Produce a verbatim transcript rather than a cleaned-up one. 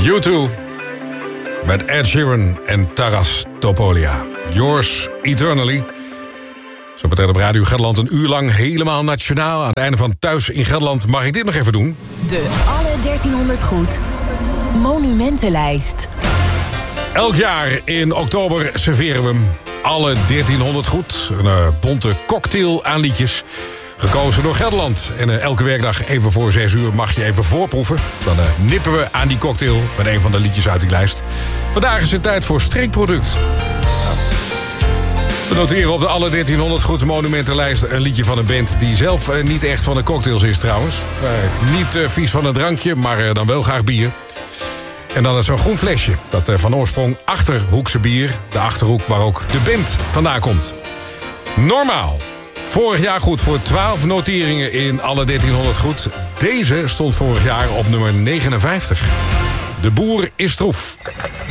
U twee met Ed Sheeran en Taras Topolia. Yours Eternally. Zo meteen op Radio Gelderland een uur lang helemaal nationaal. Aan het einde van Thuis in Gelderland mag ik dit nog even doen. De alle dertienhonderd goed monumentenlijst. Elk jaar in oktober serveren we hem. Alle dertienhonderd goed. Een uh, bonte cocktail aan liedjes. Gekozen door Gelderland. En uh, elke werkdag even voor zes uur mag je even voorproeven. Dan uh, nippen we aan die cocktail met een van de liedjes uit die lijst. Vandaag is het tijd voor streekproduct. We noteren op de alle dertienhonderd goed monumentenlijst een liedje van een band die zelf uh, niet echt van de cocktails is trouwens. Uh, niet uh, vies van een drankje, maar uh, dan wel graag bier. En dan is zo'n groen flesje. Dat uh, van oorsprong Achterhoekse bier. De Achterhoek waar ook de band vandaan komt. Normaal. Vorig jaar goed voor twaalf noteringen in alle dertienhonderd goed. Deze stond vorig jaar op nummer negenenvijftig. De boer is troef.